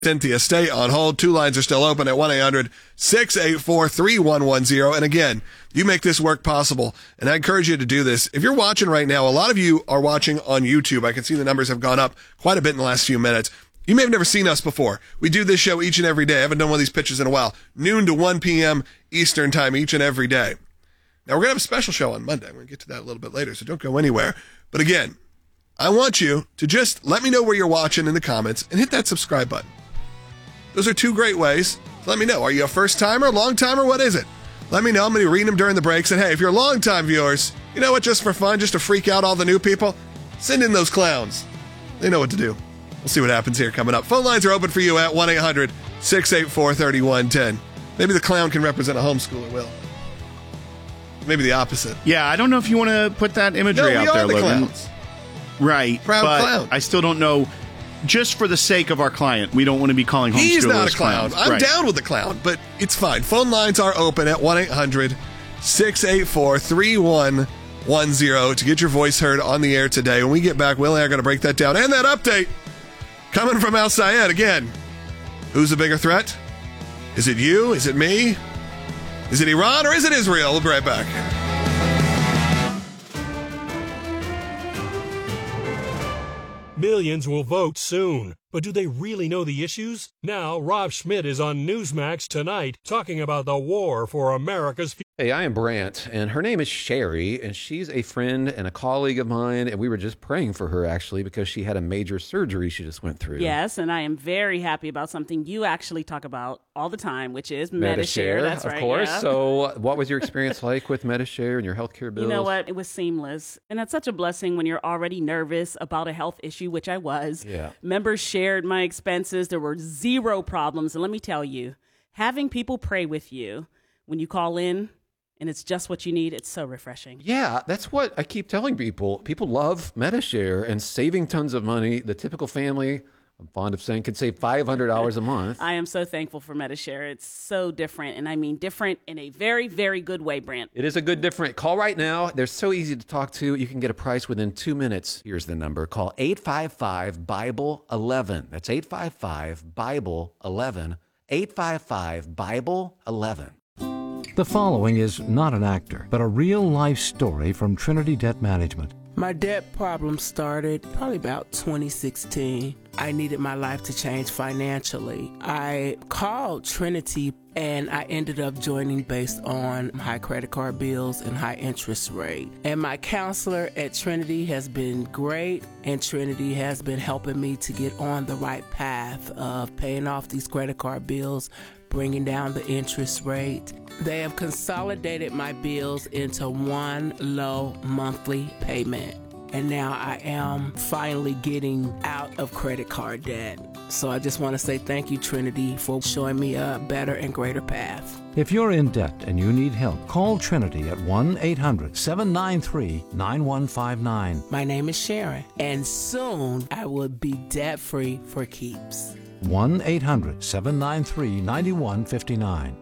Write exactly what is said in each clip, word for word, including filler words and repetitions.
Cynthia, stay on hold. Two lines are still open at one eight hundred six eight four three one one zero. And again, you make this work possible. And I encourage you to do this. If you're watching right now, a lot of you are watching on YouTube. I can see the numbers have gone up quite a bit in the last few minutes. You may have never seen us before. We do this show each and every day. I haven't done one of these pitches in a while. Noon to one p.m. Eastern time each and every day. Now, we're going to have a special show on Monday. I'm going to get to that a little bit later, so don't go anywhere. But again, I want you to just let me know where you're watching in the comments and hit that subscribe button. Those are two great ways to let me know. Are you a first-timer, long-timer? What is it? Let me know. I'm going to read them during the breaks. And hey, if you're long-time viewers, you know what? Just for fun, just to freak out all the new people, send in those clowns. They know what to do. We'll see what happens here coming up. Phone lines are open for you at one eight hundred six eight four three one one zero. Maybe the clown can represent a homeschooler, Will. Maybe the opposite. Yeah, I don't know if you want to put that imagery no, we out there, are the Logan. Clowns. Right. Proud but clown. I still don't know. Just for the sake of our client, we don't want to be calling homeschoolers He's not a clown. clowns. I'm right. down with the clown, but it's fine. Phone lines are open at one eight hundred six eight four three one one zero to get your voice heard on the air today. When we get back, Will and I are going to break that down. And that update coming from Al Sayed again. Who's the bigger threat? Is it you? Is it me? Is it Iran or is it Israel? We'll be right back. Millions will vote soon, but do they really know the issues? Now, Rob Schmidt is on Newsmax tonight talking about the war for America's future. Hey, I am Brant, and her name is Sherry, and she's a friend and a colleague of mine, and we were just praying for her, actually, because she had a major surgery she just went through. Yes, and I am very happy about something you actually talk about all the time, which is Medi-Share. Medi-Share, That's of right, course. yeah. So what was your experience like with Medi-Share and your healthcare bills? You know what? It was seamless, and that's such a blessing when you're already nervous about a health issue, which I was. Yeah. Members shared my expenses. There were zero problems, and let me tell you, having people pray with you when you call in, and it's just what you need, it's so refreshing. Yeah, that's what I keep telling people. People love Medi-Share and saving tons of money. The typical family, I'm fond of saying, could save five hundred dollars a month. I am so thankful for Medi-Share. It's so different, and I mean different in a very, very good way, Brant. It is a good different. Call right now. They're so easy to talk to. You can get a price within two minutes. Here's the number. Call eight five five Bible eleven. That's eight five five Bible eleven. eight five five Bible eleven. The following is not an actor, but a real-life story from Trinity Debt Management. My debt problem started probably about twenty sixteen. I needed my life to change financially. I called Trinity and I ended up joining based on high credit card bills and high interest rate. And my counselor at Trinity has been great, and Trinity has been helping me to get on the right path of paying off these credit card bills, bringing down the interest rate. They have consolidated my bills into one low monthly payment. And now I am finally getting out of credit card debt. So I just want to say thank you, Trinity, for showing me a better and greater path. If you're in debt and you need help, call Trinity at one eight hundred seven nine three nine one five nine. My name is Sharon, and soon I will be debt-free for keeps. one eight hundred seven nine three nine one five nine.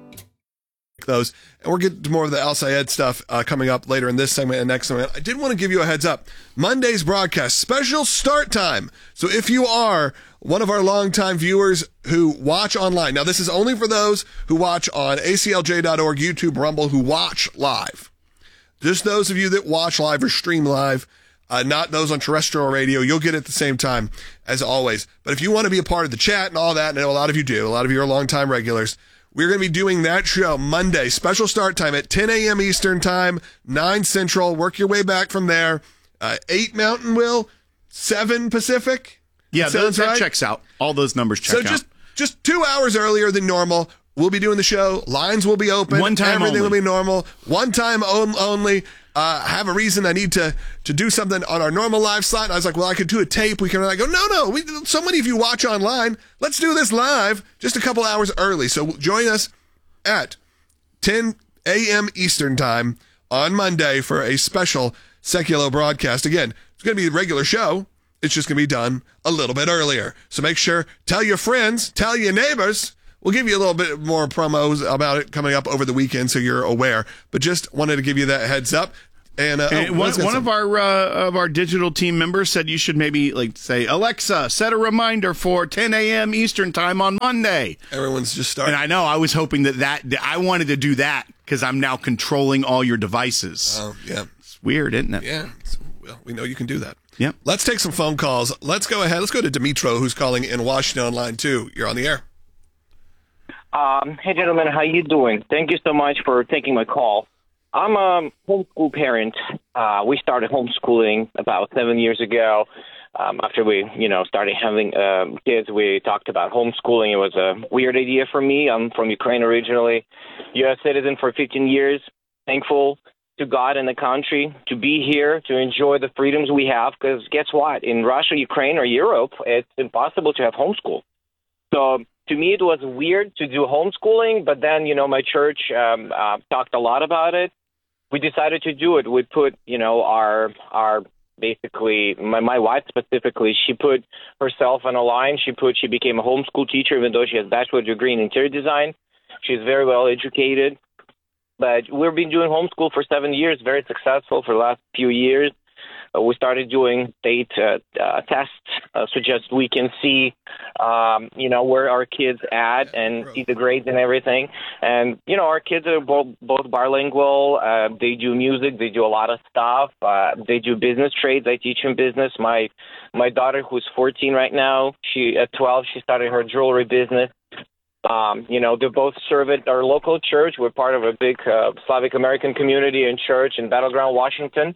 Those, and we'll get to more of the Al Sayed stuff uh, coming up later in this segment and next segment. I did want to give you a heads up. Monday's broadcast, special start time. So if you are one of our longtime viewers who watch online, now this is only for those who watch on A C L J dot org, YouTube, Rumble, who watch live. Just those of you that watch live or stream live, uh, not those on terrestrial radio, you'll get it at the same time as always. But if you want to be a part of the chat and all that, and I know a lot of you do, a lot of you are longtime regulars, we're going to be doing that show Monday, special start time at ten a.m. Eastern time, nine Central. Work your way back from there. Uh, eight Mountain, Will, seven Pacific. Yeah, that, those, that right? checks out. All those numbers check so out. So just, just two hours earlier than normal, we'll be doing the show. Lines will be open. One time Everything only. will be normal. One time on, only. Uh, have a reason I need to to do something on our normal live slot. And I was like, well, I could do a tape. We can. I go, no, no. We, so many of you watch online. Let's do this live just a couple hours early. So join us at ten a.m. Eastern time on Monday for a special Seculo broadcast. Again, it's going to be a regular show. It's just going to be done a little bit earlier. So make sure, tell your friends, tell your neighbors. We'll give you a little bit more promos about it coming up over the weekend so you're aware. But just wanted to give you that heads up. And, uh, and oh, one, one of our uh, of our digital team members said you should maybe like say, Alexa, set a reminder for ten a.m. Eastern time on Monday. Everyone's just starting. And I know I was hoping that that I wanted to do that because I'm now controlling all your devices. Oh, yeah. It's weird, isn't it? Yeah. Well, we know you can do that. Yep. Let's take some phone calls. Let's go ahead. Let's go to Dimitro, who's calling in Washington on line two. You're on the air. Um, hey, gentlemen, how you doing? Thank you so much for taking my call. I'm a homeschool parent. Uh, we started homeschooling about seven years ago. Um, after we, you know, started having uh, kids, we talked about homeschooling. It was a weird idea for me. I'm from Ukraine originally, U S citizen for fifteen years. Thankful to God and the country to be here, to enjoy the freedoms we have, because guess what? In Russia, Ukraine, or Europe, it's impossible to have homeschool. So to me, it was weird to do homeschooling, but then, you know, my church um, uh, talked a lot about it. We decided to do it. We put, you know, our our basically, my, my wife specifically, she put herself on a line. She put, she became a homeschool teacher, even though she has a bachelor's degree in interior design. She's very well educated. But we've been doing homeschool for seven years, very successful for the last few years. Uh, we started doing state uh, uh, tests uh, so just we can see, um, you know, where our kids at and see the grades and everything. And, you know, our kids are both, both bilingual. Uh, they do music. They do a lot of stuff. Uh, they do business trades. I teach them business. My my daughter, who's fourteen right now, she at twelve, she started her jewelry business. Um, you know, they both serve at our local church. We're part of a big uh, Slavic American community and church in Battleground, Washington.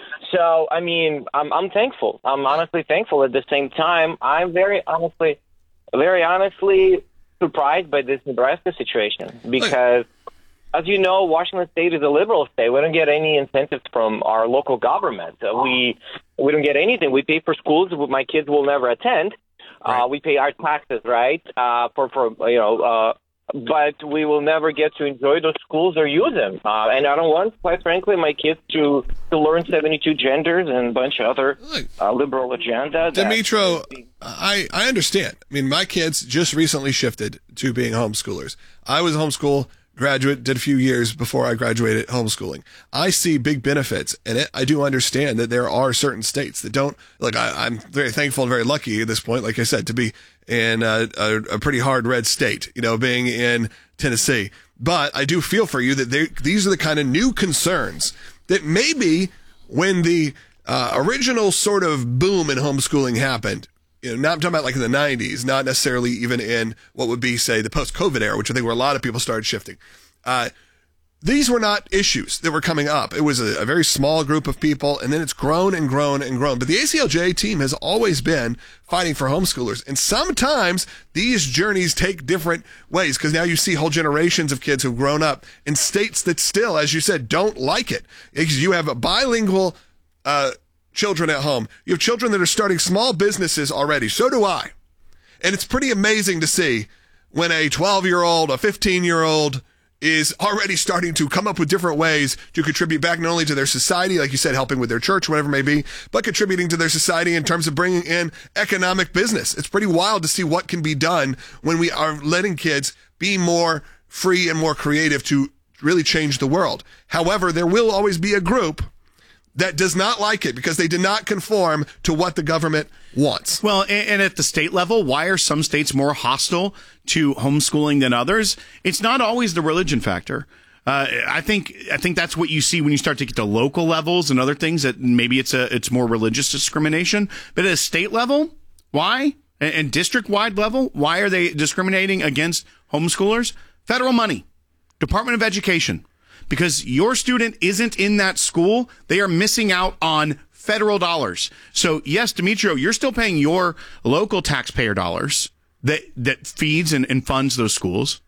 So, I mean, I'm I'm thankful. I'm honestly thankful. At the same time, I'm very honestly, very honestly surprised by this Nebraska situation because, as you know, Washington State is a liberal state. We don't get any incentives from our local government. Uh, we we don't get anything. We pay for schools my kids will never attend. Right. Uh, we pay our taxes, right, uh, for, for you know, uh, but we will never get to enjoy those schools or use them. Uh, and I don't want, quite frankly, my kids to, to learn seventy-two genders and a bunch of other uh, liberal agenda. Dimitro, I, I understand. I mean, my kids just recently shifted to being homeschoolers. I was a homeschool graduate, did a few years before I graduated homeschooling. I see big benefits in it. I do understand that there are certain states that don't, like I, I'm very thankful and very lucky at this point, like I said, to be in a, a, a pretty hard red state, you know, being in Tennessee. But I do feel for you that they, these are the kind of new concerns that maybe when the uh, original sort of boom in homeschooling happened, you know, not I'm talking about like in the nineties, not necessarily even in what would be, say, the post-COVID era, which I think where a lot of people started shifting. Uh, these were not issues that were coming up. It was a, a very small group of people, and then it's grown and grown and grown. But the A C L J team has always been fighting for homeschoolers. And sometimes these journeys take different ways because now you see whole generations of kids who've grown up in states that still, as you said, don't like it. You have a bilingual uh children at home. You have children that are starting small businesses already. So do I. And it's pretty amazing to see when a twelve-year-old, a fifteen-year-old is already starting to come up with different ways to contribute back not only to their society, like you said, helping with their church, whatever it may be, but contributing to their society in terms of bringing in economic business. It's pretty wild to see what can be done when we are letting kids be more free and more creative to really change the world. However, there will always be a group that does not like it because they did not conform to what the government wants. Well, and, and at the state level, why are some states more hostile to homeschooling than others? It's not always the religion factor. Uh, I think I think that's what you see when you start to get to local levels and other things that maybe it's a it's more religious discrimination. But at a state level, why? And, and district-wide level, why are they discriminating against homeschoolers? Federal money, Department of Education. Because your student isn't in that school, they are missing out on federal dollars. So, yes, Dimitro, you're still paying your local taxpayer dollars that that feeds and, and funds those schools.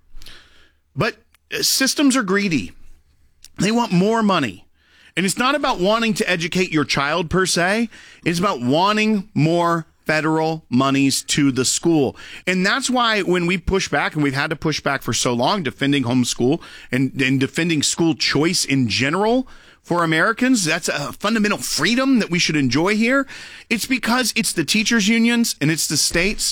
But systems are greedy. They want more money. And it's not about wanting to educate your child per se. It's about wanting more federal monies to the school. And that's why when we push back, and we've had to push back for so long, defending homeschool and, and defending school choice in general for Americans, that's a fundamental freedom that we should enjoy here. It's because it's the teachers unions and it's the states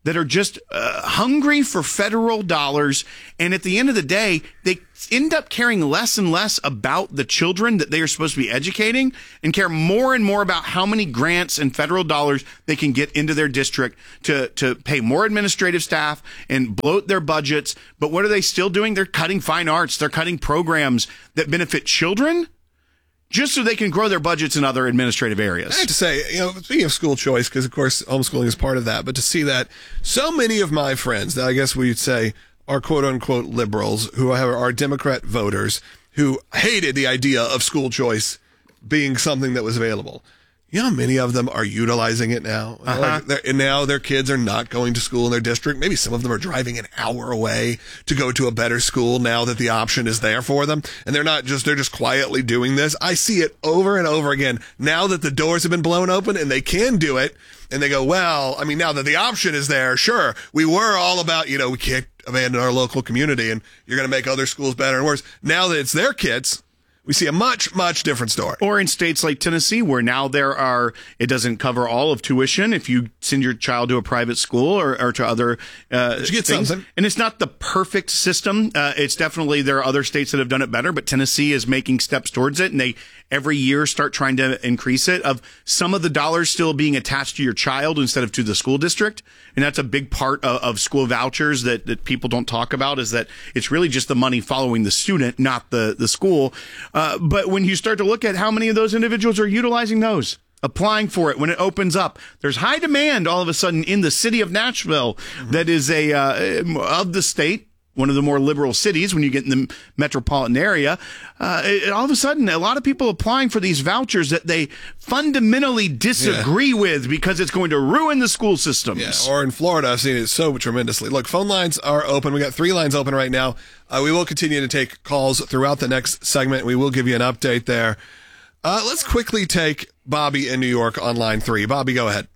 that are just uh, hungry for federal dollars. And at the end of the day, they end up caring less and less about the children that they are supposed to be educating and care more and more about how many grants and federal dollars they can get into their district to, to pay more administrative staff and bloat their budgets. But what are they still doing? They're cutting fine arts. They're cutting programs that benefit children just so they can grow their budgets in other administrative areas. I have to say, you know, speaking of school choice, because of course homeschooling is part of that, but to see that so many of my friends, that I guess we'd say are quote unquote liberals, who are Democrat voters, who hated the idea of school choice being something that was available. You know how many of them are utilizing it now? Uh-huh. Like and now their kids are not going to school in their district. Maybe some of them are driving an hour away to go to a better school now that the option is there for them. And they're not just, they're just quietly doing this. I see it over and over again. Now that the doors have been blown open and they can do it, and they go, well, I mean, now that the option is there, sure, we were all about, you know, we can't abandon our local community and you're going to make other schools better and worse. Now that it's their kids, we see a much, much different story. Or in states like Tennessee, where now there are, it doesn't cover all of tuition if you send your child to a private school or, or to other uh, Did you get things. something? And it's not the perfect system. Uh, it's definitely, there are other states that have done it better, but Tennessee is making steps towards it, and they every year start trying to increase it, of some of the dollars still being attached to your child instead of to the school district. And that's a big part of, of school vouchers that, that people don't talk about, is that it's really just the money following the student, not the, the school. Uh, but when you start to look at how many of those individuals are utilizing those, applying for it when it opens up, there's high demand all of a sudden in the city of Nashville, mm-hmm. that is a uh, of the state, one of the more liberal cities when you get in the metropolitan area. Uh, it, all of a sudden, a lot of people applying for these vouchers that they fundamentally disagree yeah. with because it's going to ruin the school systems. Yeah, or in Florida, I've seen it so tremendously. Look, phone lines are open. We got three lines open right now. Uh, we will continue to take calls throughout the next segment. We will give you an update there. Uh, let's quickly take Bobby in New York on line three. Bobby, go ahead.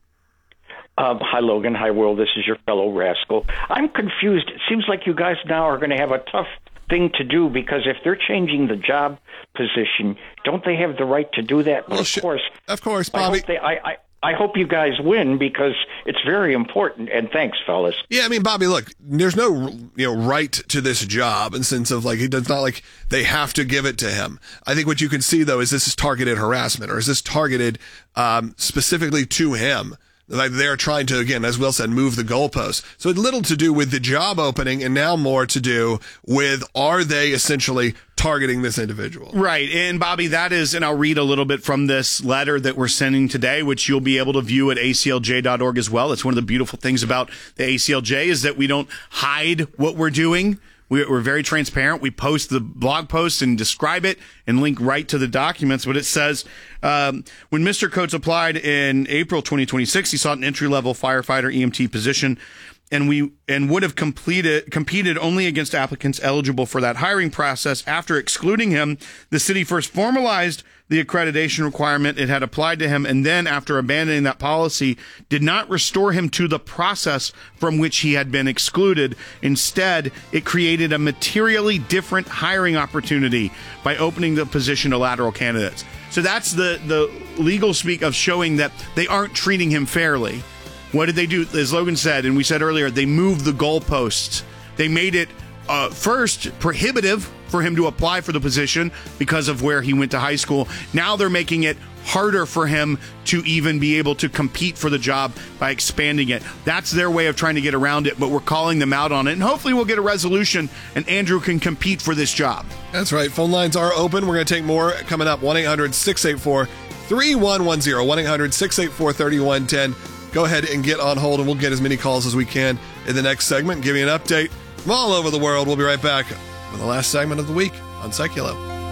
Um, hi, Logan. Hi, world. This is your fellow rascal. I'm confused. It seems like you guys now are going to have a tough thing to do, because if they're changing the job position, don't they have the right to do that? Well, of sh- course. Of course, I Bobby. hope, they, I, I, I hope you guys win, because it's very important. And thanks, fellas. Yeah, I mean, Bobby, look, there's no, you know, right to this job in the sense of, like, it's not like they have to give it to him. I think what you can see, though, is this is targeted harassment, or is this targeted um, specifically to him? Like, they're trying to, again, as Will said, move the goalposts. So it's little to do with the job opening, and now more to do with, are they essentially targeting this individual? Right. And Bobby, that is, and I'll read a little bit from this letter that we're sending today, which you'll be able to view at A C L J dot org as well. It's one of the beautiful things about the A C L J, is that we don't hide what we're doing. We're very transparent. We post the blog posts and describe it and link right to the documents. But it says, um, when Mister Coates applied in April twenty twenty-six, he sought an entry-level firefighter E M T position, and we and would have completed competed only against applicants eligible for that hiring process. After excluding him, the city first formalized the accreditation requirement it had applied to him, and then, after abandoning that policy, did not restore him to the process from which he had been excluded. Instead, it created a materially different hiring opportunity by opening the position to lateral candidates. So that's the, the legal speak of showing that they aren't treating him fairly. What did they do? As Logan said, and we said earlier, they moved the goalposts. They made it uh, first prohibitive for him to apply for the position because of where he went to high school. Now they're making it harder for him to even be able to compete for the job by expanding it. That's their way of trying to get around it, but we're calling them out on it, and hopefully we'll get a resolution and Andrew can compete for this job. That's right. Phone lines are open. We're going to take more coming up. one eight hundred six eight four three one one zero. one eight hundred six eight four three one one zero. Go ahead and get on hold, and we'll get as many calls as we can in the next segment, give you an update from all over the world. We'll be right back for the last segment of the week on Seculo.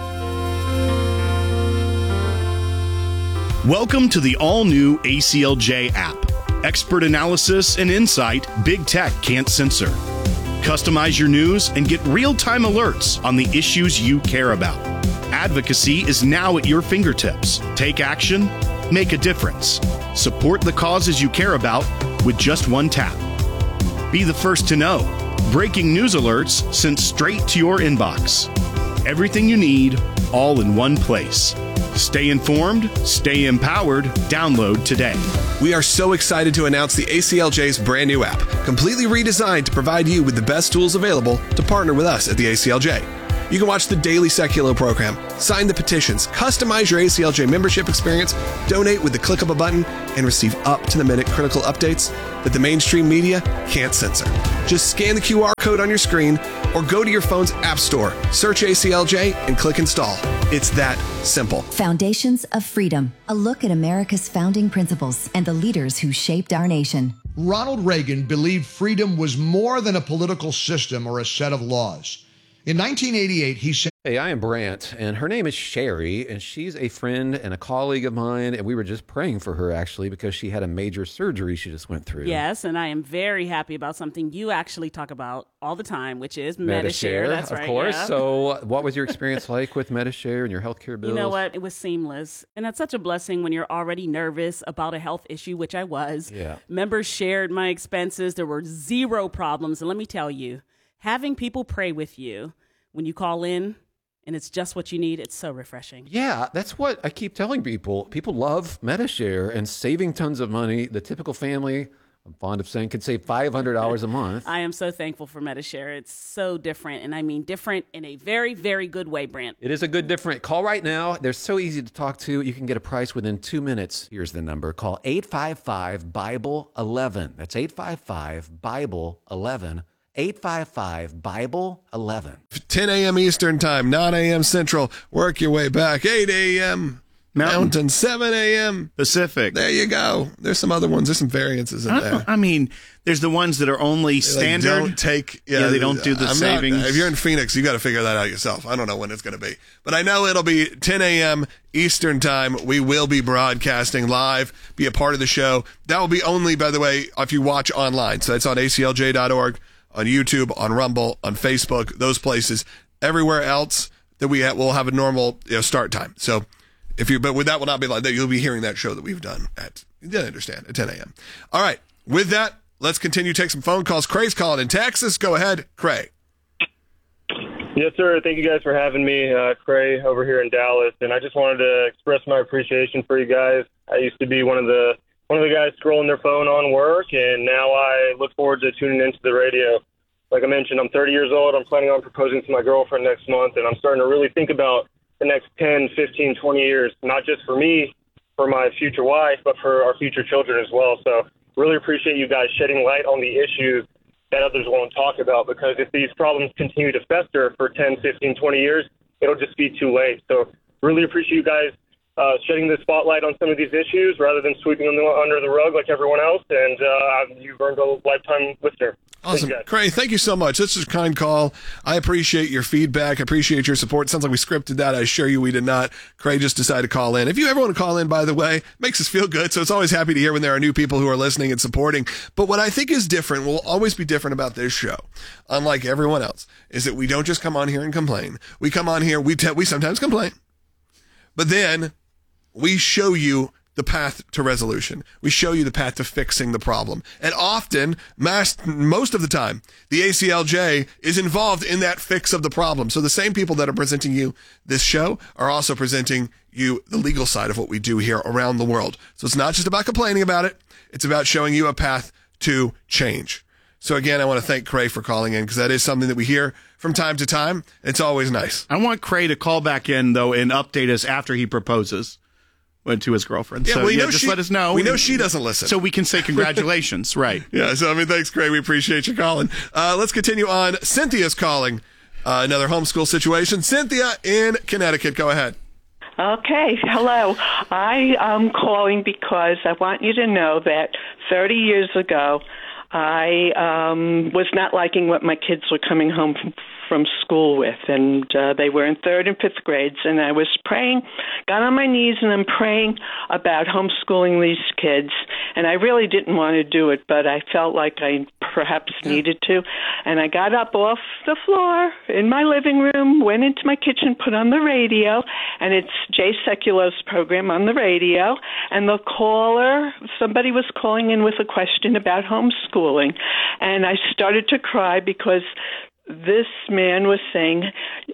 Welcome to the all-new A C L J app. Expert analysis and insight big tech can't censor. Customize your news and get real-time alerts on the issues you care about. Advocacy is now at your fingertips. Take action, make a difference. Support the causes you care about with just one tap. Be the first to know. Breaking news alerts sent straight to your inbox. Everything you need, all in one place. Stay informed, stay empowered. Download today. We are so excited to announce the A C L J's brand new app, completely redesigned to provide you with the best tools available to partner with us at the A C L J. You can watch the daily Secular program, sign the petitions, customize your A C L J membership experience, donate with the click of a button, and receive up-to-the-minute critical updates that the mainstream media can't censor. Just scan the Q R code on your screen or go to your phone's app store, search A C L J, and click install. It's that simple. Foundations of Freedom, a look at America's founding principles and the leaders who shaped our nation. Ronald Reagan believed freedom was more than a political system or a set of laws. In nineteen eighty-eight, he said, Hey, I am Brant, and her name is Sherry, and she's a friend and a colleague of mine, and we were just praying for her, actually, because she had a major surgery she just went through. Yes, and I am very happy about something you actually talk about all the time, which is Medi-Share. Medi-Share, That's of right, course. yeah. So what was your experience like with Medi-Share and your healthcare bills? You know what? It was seamless. And that's such a blessing when you're already nervous about a health issue, which I was. Yeah. Members shared my expenses. There were zero problems. And let me tell you, having people pray with you when you call in, and it's just what you need, it's so refreshing. Yeah, that's what I keep telling people. People love Medi-Share and saving tons of money. The typical family, I'm fond of saying, could save five hundred dollars a month. I am so thankful for Medi-Share. It's so different, and I mean different in a very, very good way, Brant. It is a good different. Call right now. They're so easy to talk to. You can get a price within two minutes. Here's the number. Call eight five five, Bible eleven. That's eight five five, Bible eleven. eight five five, Bible eleven. ten a.m. Eastern Time, nine a.m. Central. Work your way back. eight a.m. Mountain, Mountain seven a.m. Pacific. There you go. There's some other ones. There's some variances in I, there. I mean, there's the ones that are only They, like, standard. don't take. Yeah, yeah, they don't do the I'm savings. Not, if you're in Phoenix, you got to figure that out yourself. I don't know when it's going to be, but I know it'll be ten a.m. Eastern Time. We will be broadcasting live. Be a part of the show. That will be only, by the way, if you watch online. So that's on A C L J dot org. On YouTube, on Rumble, on Facebook, those places. Everywhere else that we have, we'll have a normal you know, start time. So if you, but with that will not be like that. You'll be hearing that show that we've done at, you didn't understand, at ten a.m. All right. With that, let's continue to take some phone calls. Cray's calling in Texas. Go ahead, Cray. Yes, sir. Thank you guys for having me, uh, Cray, over here in Dallas. And I just wanted to express my appreciation for you guys. I used to be one of the one of the guys scrolling their phone on work, and now I look forward to tuning into the radio. Like I mentioned, I'm thirty years old. I'm planning on proposing to my girlfriend next month, and I'm starting to really think about the next ten, fifteen, twenty years, not just for me, for my future wife, but for our future children as well. So really appreciate you guys shedding light on the issues that others won't talk about, because if these problems continue to fester for ten, fifteen, twenty years, it'll just be too late. So really appreciate you guys Uh, shedding the spotlight on some of these issues rather than sweeping them under the rug like everyone else. And uh, you've earned a lifetime listener. Awesome. Cray, thank you so much. This is a kind call. I appreciate your feedback. I appreciate your support. It sounds like we scripted that. I assure you we did not. Cray just decided to call in. If you ever want to call in, by the way, makes us feel good. So it's always happy to hear when there are new people who are listening and supporting. But what I think is different, will always be different about this show, unlike everyone else, is that we don't just come on here and complain. We come on here, we, te- we sometimes complain, but then we show you the path to resolution. We show you the path to fixing the problem. And often, most of the time, the A C L J is involved in that fix of the problem. So the same people that are presenting you this show are also presenting you the legal side of what we do here around the world. So it's not just about complaining about it. It's about showing you a path to change. So again, I want to thank Cray for calling in, because that is something that we hear from time to time. It's always nice. I want Cray to call back in, though, and update us after he proposes. Went to his girlfriend. Yeah, so, well, yeah, know just she, let us know. We know she doesn't listen. So we can say congratulations, right. Yeah, so, I mean, thanks, Craig. We appreciate you calling. Uh, let's continue on. Cynthia's calling. Uh, another homeschool situation. Cynthia in Connecticut. Go ahead. Okay, hello. I am calling because I want you to know that thirty years ago, I um, was not liking what my kids were coming home from, from school with, and uh, they were in third and fifth grades, and I was praying, got on my knees, and I'm praying about homeschooling these kids, and I really didn't want to do it, but I felt like I perhaps needed to, and I got up off the floor in my living room, went into my kitchen, put on the radio, and it's Jay Sekulo's program on the radio, and the caller, somebody was calling in with a question about homeschooling, and I started to cry because this man was saying,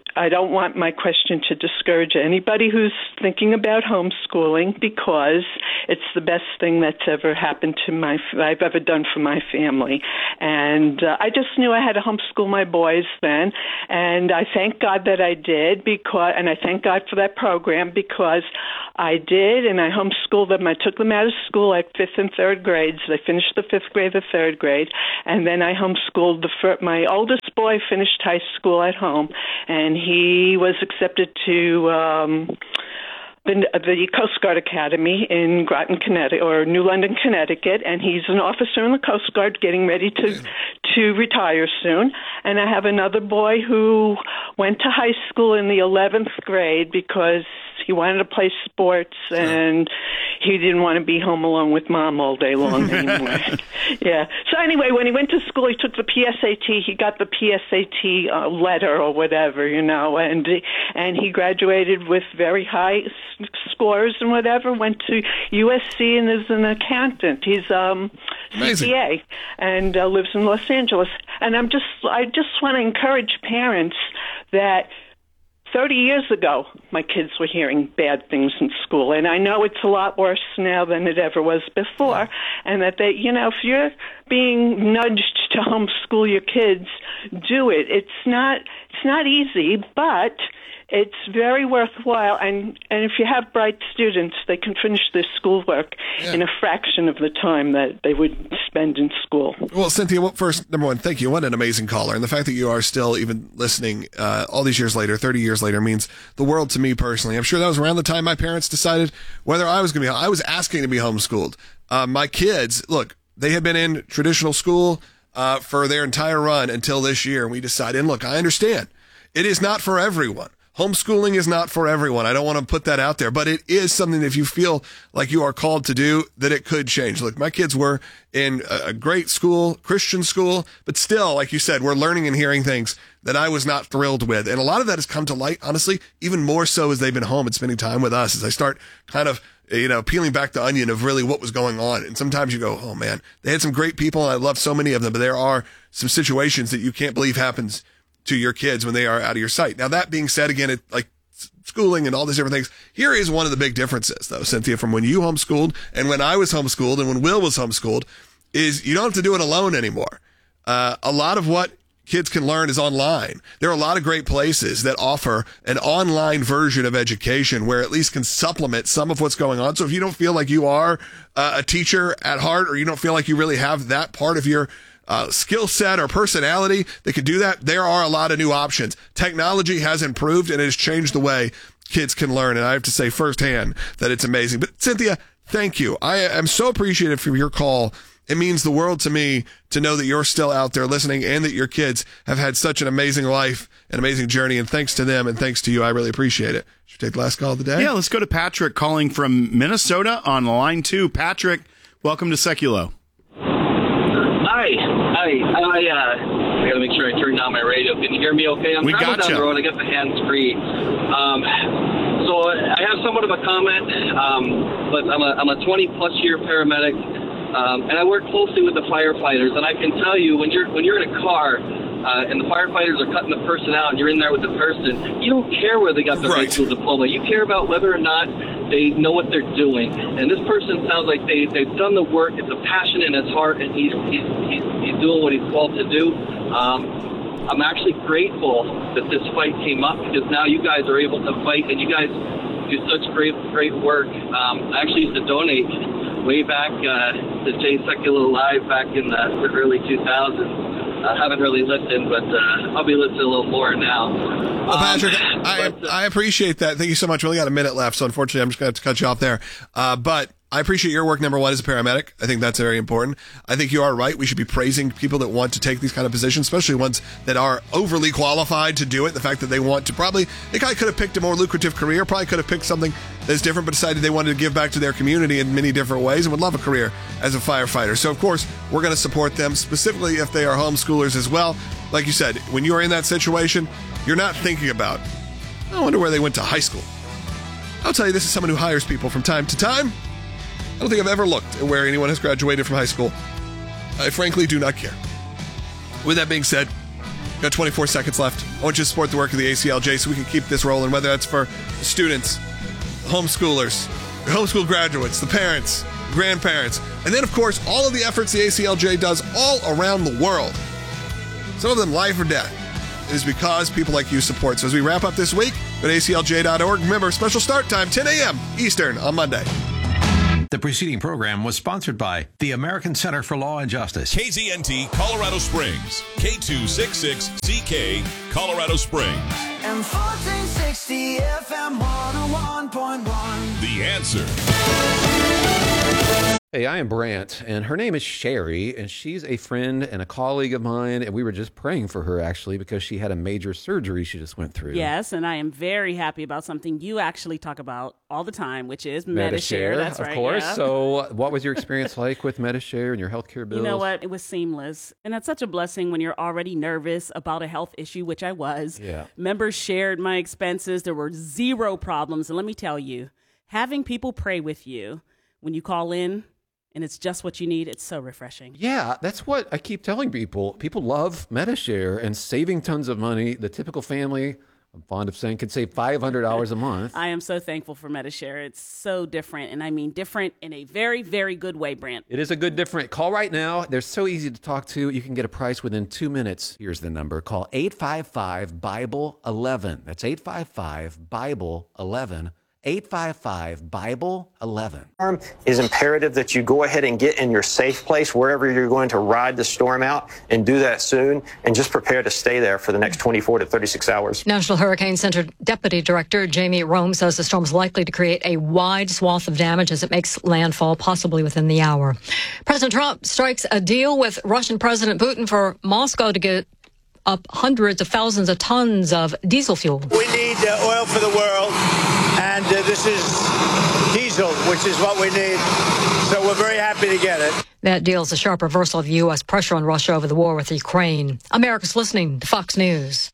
I don't want my question to discourage anybody who's thinking about homeschooling, because it's the best thing that's ever happened to my, I've ever done for my family. And uh, I just knew I had to homeschool my boys then. And I thank God that I did, because, and I thank God for that program, because I did, and I homeschooled them. I took them out of school at fifth and third grades. They finished the fifth grade, the third grade, and then I homeschooled the fir- my oldest boy finished high school at home, and he was accepted to um, the, the Coast Guard Academy in Groton, Connecticut, or New London, Connecticut, and he's an officer in the Coast Guard getting ready to to retire soon. And I have another boy who went to high school in the eleventh grade because he wanted to play sports, and he didn't want to be home alone with mom all day long anymore. Yeah. So anyway, when he went to school, he took the P S A T. He got the P S A T uh, letter or whatever, you know, and and he graduated with very high s- scores and whatever. Went to U S C and is an accountant. He's um C P A and uh, lives in Los Angeles. And I'm just I just want to encourage parents that thirty years ago, my kids were hearing bad things in school, and I know it's a lot worse now than it ever was before, and that they, you know, if you're being nudged to homeschool your kids, do it. It's not, it's not easy, but it's very worthwhile, and, and if you have bright students, they can finish their schoolwork yeah. in a fraction of the time that they would spend in school. Well, Cynthia, well, first, number one, thank you. What an amazing caller. And the fact that you are still even listening uh, all these years later, thirty years later, means the world to me personally. I'm sure that was around the time my parents decided whether I was going to be, I was asking to be homeschooled. Uh, my kids, look, they had been in traditional school uh, for their entire run until this year, and we decided, and look, I understand. It is not for everyone. Homeschooling is not for everyone. I don't want to put that out there, but it is something that if you feel like you are called to do, that it could change. Look, my kids were in a great school, Christian school, but still, like you said, we're learning and hearing things that I was not thrilled with. And a lot of that has come to light, honestly, even more so as they've been home and spending time with us, as I start kind of, you know, peeling back the onion of really what was going on. And sometimes you go, oh man, they had some great people and I love so many of them, but there are some situations that you can't believe happens to your kids when they are out of your sight. Now, that being said, again, it, like schooling and all these different things, here is one of the big differences, though, Cynthia, from when you homeschooled and when I was homeschooled and when Will was homeschooled, is you don't have to do it alone anymore. Uh, a lot of what kids can learn is online. There are a lot of great places that offer an online version of education where at least can supplement some of what's going on. So if you don't feel like you are uh, a teacher at heart, or you don't feel like you really have that part of your Uh, skill set or personality that could do that, there are a lot of new options. Technology has improved and it has changed the way kids can learn. And I have to say firsthand that it's amazing. But Cynthia, thank you. I am so appreciative for your call. It means the world to me to know that you're still out there listening and that your kids have had such an amazing life, an amazing journey. And thanks to them and thanks to you, I really appreciate it. Should we take the last call of the day? Yeah, let's go to Patrick calling from Minnesota on line two. Patrick, welcome to Seculo. Hi. Hi. I, uh, I got to make sure I turn down my radio. Can you hear me okay? I'm we traveling gotcha. down the road. I got the hands free. Um, so I have somewhat of a comment, um, but I'm a, I'm a twenty-plus year paramedic, um, and I work closely with the firefighters. And I can tell you, when you're when you're in a car uh, and the firefighters are cutting the person out and you're in there with the person, you don't care whether they got the right. high school diploma. You care about whether or not they know what they're doing. And this person sounds like they, they've done the work. It's a passion in his heart, and he's, he's, he's, he's doing what he's called to do. Um, I'm actually grateful that this fight came up, because now you guys are able to fight, and you guys do such great, great work. Um, I actually used to donate way back uh, to Jay Secular Live back in the early two thousands. I haven't really listened, but uh, I'll be listening a little more now. Well, Patrick, um, I, but, uh, I appreciate that. Thank you so much. We only got a minute left, so unfortunately, I'm just going to have to cut you off there. Uh, but I appreciate your work, number one, as a paramedic. I think that's very important. I think you are right. We should be praising people that want to take these kind of positions, especially ones that are overly qualified to do it. The fact that they want to probably, they probably could have picked a more lucrative career, probably could have picked something that's different, but decided they wanted to give back to their community in many different ways and would love a career as a firefighter. So, of course, we're going to support them, specifically if they are homeschoolers as well. Like you said, when you are in that situation, you're not thinking about, I wonder where they went to high school. I'll tell you, this is someone who hires people from time to time. I don't think I've ever looked at where anyone has graduated from high school. I frankly do not care. With that being said, Got twenty-four seconds left. I want you to support the work of the A C L J so we can keep this rolling, whether that's for the students, the homeschoolers, the homeschool graduates, the parents, grandparents, and then, of course, all of the efforts the A C L J does all around the world. Some of them life or death. It is because people like you support. So as we wrap up this week, go to A C L J dot org. Remember, special start time, ten a.m. Eastern on Monday. The preceding program was sponsored by the American Center for Law and Justice. K Z N T Colorado Springs, K two sixty-six C K, Colorado Springs. And fourteen sixty F M one oh one point one. The Answer. Hey, I am Brant, and her name is Sherry, and she's a friend and a colleague of mine, and we were just praying for her, actually, because she had a major surgery she just went through. Yes, and I am very happy about something you actually talk about all the time, which is Medi-Share. Medi-Share, That's of right, course. yeah. So what was your experience like with Medi-Share and your healthcare bills? You know what? It was seamless. And that's such a blessing when you're already nervous about a health issue, which I was. Yeah. Members shared my expenses. There were zero problems. And let me tell you, having people pray with you when you call in, and it's just what you need, it's so refreshing. Yeah, that's what I keep telling people. People love Medi-Share and saving tons of money. The typical family, I'm fond of saying, could save five hundred dollars a month. I am so thankful for Medi-Share. It's so different, and I mean different in a very, very good way, Brant. It is a good different. Call right now. They're so easy to talk to. You can get a price within two minutes. Here's the number. Call eight five five, Bible eleven. That's eight five five, Bible eleven. eight five five, Bible eleven. It is imperative that you go ahead and get in your safe place wherever you're going to ride the storm out, and do that soon, and just prepare to stay there for the next twenty-four to thirty-six hours. National Hurricane Center Deputy Director Jamie Rome says the storm is likely to create a wide swath of damage as it makes landfall, possibly within the hour. President Trump strikes a deal with Russian President Putin for Moscow to get up hundreds of thousands of tons of diesel fuel. We need uh, oil for the world, and uh, this is diesel, which is what we need. So we're very happy to get it. That deal is a sharp reversal of U S pressure on Russia over the war with Ukraine. America's listening to Fox News.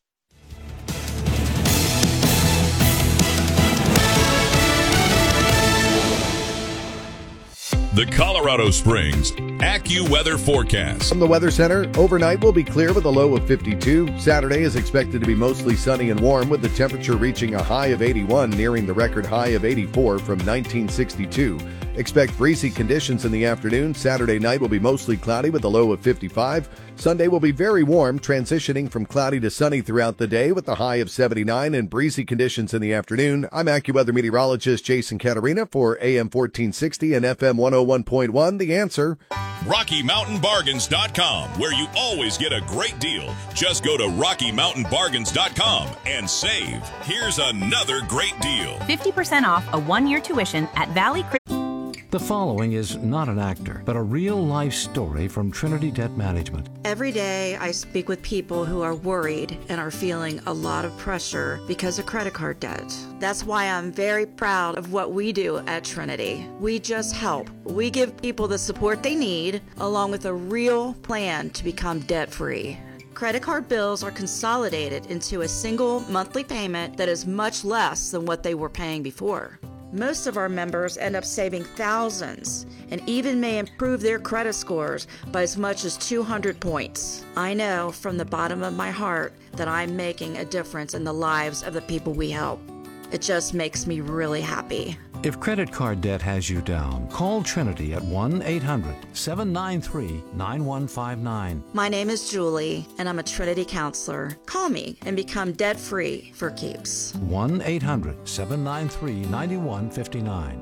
The Colorado Springs AccuWeather Forecast. From the Weather Center, overnight will be clear with a low of fifty-two. Saturday is expected to be mostly sunny and warm, with the temperature reaching a high of eighty-one, nearing the record high of eighty-four from nineteen sixty-two. Expect breezy conditions in the afternoon. Saturday night will be mostly cloudy with a low of fifty-five. Sunday will be very warm, transitioning from cloudy to sunny throughout the day with a high of seventy-nine and breezy conditions in the afternoon. I'm AccuWeather meteorologist Jason Caterina for A M fourteen sixty and F M one oh one point one. The Answer. Rocky Mountain Bargains dot com, where you always get a great deal. Just go to Rocky Mountain Bargains dot com and save. Here's another great deal. fifty percent off a one-year tuition at Valley Creek. The following is not an actor, but a real-life story from Trinity Debt Management. Every day I speak with people who are worried and are feeling a lot of pressure because of credit card debt. That's why I'm very proud of what we do at Trinity. We just help. We give people the support they need, along with a real plan to become debt-free. Credit card bills are consolidated into a single monthly payment that is much less than what they were paying before. Most of our members end up saving thousands and even may improve their credit scores by as much as two hundred points. I know from the bottom of my heart that I'm making a difference in the lives of the people we help. It just makes me really happy. If credit card debt has you down, call Trinity at one eight hundred, seven nine three, nine one five nine. My name is Julie, and I'm a Trinity counselor. Call me and become debt-free for keeps. one eight hundred, seven nine three, nine one five nine.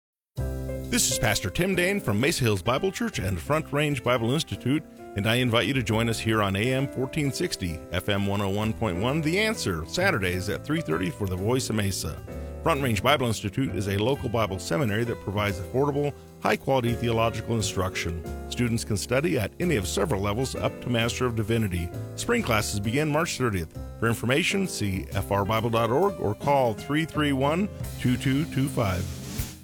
This is Pastor Tim Dane from Mesa Hills Bible Church and Front Range Bible Institute, and I invite you to join us here on A M fourteen sixty, F M one oh one point one, The Answer, Saturdays at three thirty for the Voice of Mesa. Front Range Bible Institute is a local Bible seminary that provides affordable, high-quality theological instruction. Students can study at any of several levels up to Master of Divinity. Spring classes begin March thirtieth. For information, see f r bible dot org or call three three one, two two two five.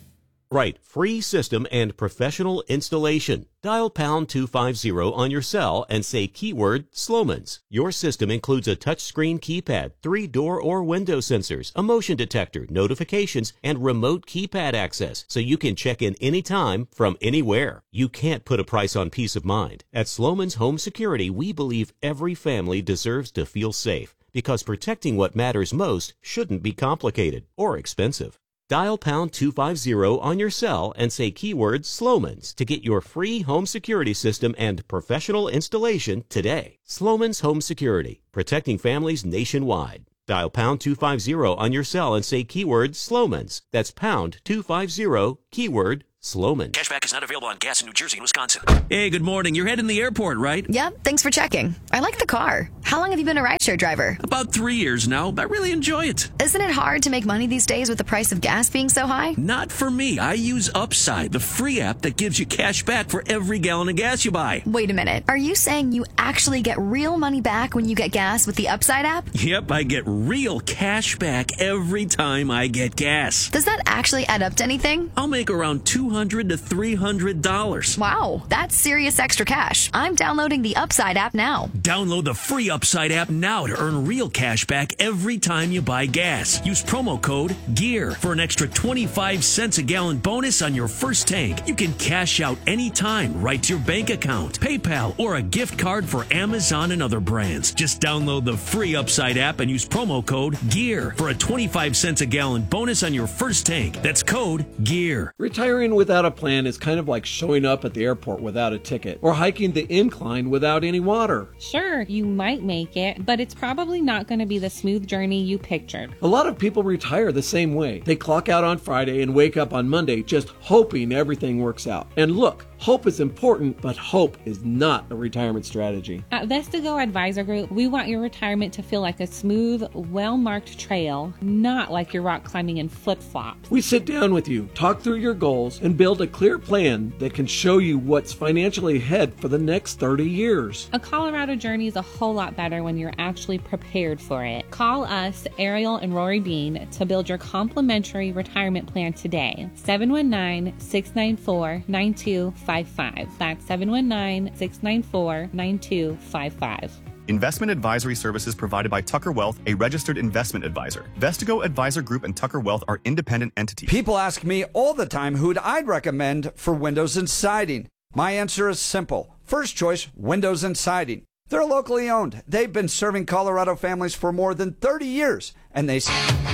Right, free system and professional installation. Dial pound two fifty on your cell and say keyword Sloman's. Your system includes a touchscreen keypad, three door or window sensors, a motion detector, notifications, and remote keypad access, so you can check in anytime from anywhere. You can't put a price on peace of mind. At Sloman's Home Security, we believe every family deserves to feel safe, because protecting what matters most shouldn't be complicated or expensive. Dial pound two fifty on your cell and say keyword Sloman's to get your free home security system and professional installation today. Sloman's Home Security, protecting families nationwide. Dial pound two fifty on your cell and say keyword Sloman's. That's pound two fifty, keyword Sloman. Cashback is not available on gas in New Jersey and Wisconsin. Hey, good morning. You're heading to the airport, right? Yep, thanks for checking. I like the car. How long have you been a rideshare driver? About three years now. I really enjoy it. Isn't it hard to make money these days with the price of gas being so high? Not for me. I use Upside, the free app that gives you cash back for every gallon of gas you buy. Wait a minute. Are you saying you actually get real money back when you get gas with the Upside app? Yep, I get real cash back every time I get gas. Does that actually add up to anything? I'll make around two hundred to three hundred dollars. Wow, that's serious extra cash. I'm downloading the Upside app now. Download the free Upside app now to earn real cash back every time you buy gas. Use promo code GEAR for an extra twenty-five cents a gallon bonus on your first tank. You can cash out anytime right to your bank account, PayPal, or a gift card for Amazon and other brands. Just download the free Upside app and use promo code GEAR for a twenty-five cents a gallon bonus on your first tank. That's code GEAR. Retiring without a plan is kind of like showing up at the airport without a ticket or hiking the incline without any water. Sure, you might make it, but it's probably not going to be the smooth journey you pictured. A lot of people retire the same way. They clock out on Friday and wake up on Monday just hoping everything works out. And look, hope is important, but hope is not a retirement strategy. At Vestigo Advisor Group, we want your retirement to feel like a smooth, well-marked trail, not like you're rock climbing in flip-flops. We sit down with you, talk through your goals, and build a clear plan that can show you what's financially ahead for the next thirty years. A Colorado journey is a whole lot better when you're actually prepared for it. Call us, Ariel and Rory Bean, to build your complimentary retirement plan today. seven one nine, six nine four, nine two five five. That's seven one nine, six nine four, nine two five five. Investment advisory services provided by Tucker Wealth, a registered investment advisor. Vestigo Advisor Group and Tucker Wealth are independent entities. People ask me all the time who'd I'd recommend for windows and siding. My answer is simple. First choice, Windows and Siding. They're locally owned. They've been serving Colorado families for more than thirty years, and they...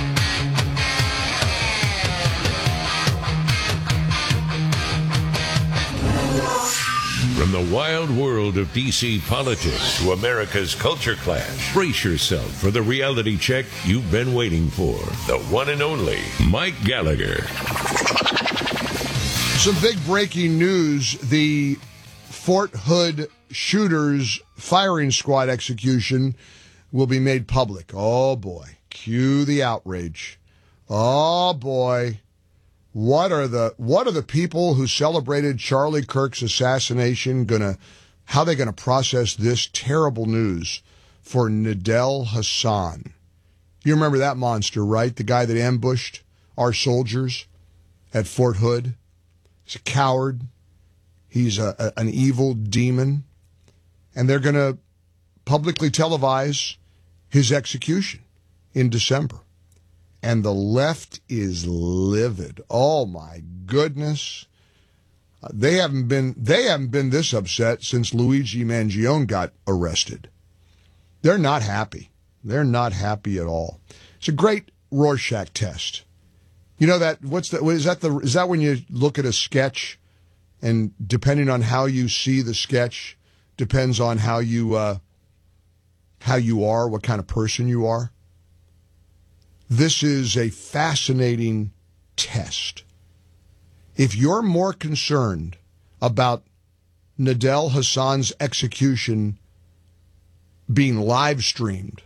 From the wild world of D C politics to America's culture clash, brace yourself for the reality check you've been waiting for. The one and only Mike Gallagher. Some big breaking news. The Fort Hood shooters firing squad execution will be made public. Oh, boy. Cue the outrage. Oh, boy. What are the what are the people who celebrated Charlie Kirk's assassination gonna how are they gonna process this terrible news for Nadel Hassan? You remember that monster, right? The guy that ambushed our soldiers at Fort Hood. He's a coward. He's a, a, an evil demon. And they're gonna publicly televise his execution in December. And the left is livid. Oh my goodness. Uh, they haven't been they haven't been this upset since Luigi Mangione got arrested. They're not happy. They're not happy at all. It's a great Rorschach test. You know that what's that is that the is that when you look at a sketch and depending on how you see the sketch depends on how you uh, how you are, what kind of person you are? This is a fascinating test. If you're more concerned about Nadel Hassan's execution being live streamed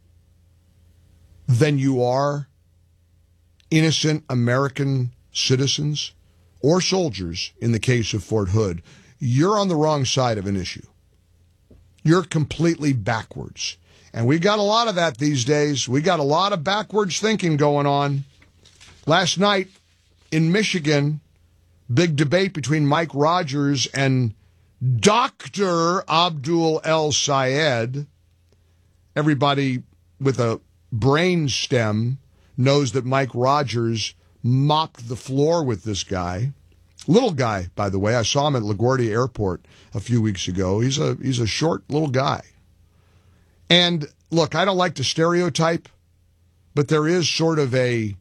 than you are innocent American citizens or soldiers in the case of Fort Hood, you're on the wrong side of an issue. You're completely backwards. And we got a lot of that these days. We got a lot of backwards thinking going on. Last night in Michigan, Big debate between Mike Rogers and Doctor Abdul El Sayed. Everybody with a brain stem knows that Mike Rogers mopped the floor with this guy. Little guy, by the way. I saw him at LaGuardia Airport a few weeks ago. He's a he's a short little guy. And look, I don't like to stereotype, but there is sort of a,